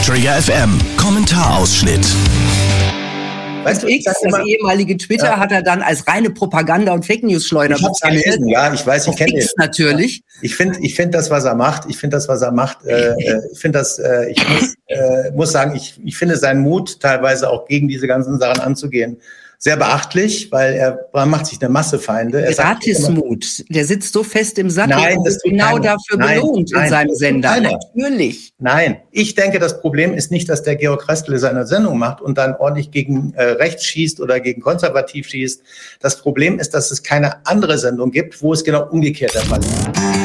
Trigger FM Kommentarausschnitt. Weißt du, das ehemalige Twitter hat er dann als reine Propaganda- und Fake-News-Schleuder bezeichnet. Ja, ich weiß, ich kenne es natürlich. Ich finde das, was er macht. Ich muss sagen, ich finde seinen Mut teilweise auch gegen diese ganzen Sachen anzugehen sehr beachtlich, weil er macht sich eine Masse Feinde. Gratismut, der sitzt so fest im Sattel und ist genau dafür belohnt in seinem Sender. Natürlich. Nein, ich denke, das Problem ist nicht, dass der Georg Restle seine Sendung macht und dann ordentlich gegen rechts schießt oder gegen konservativ schießt. Das Problem ist, dass es keine andere Sendung gibt, wo es genau umgekehrt der Fall ist.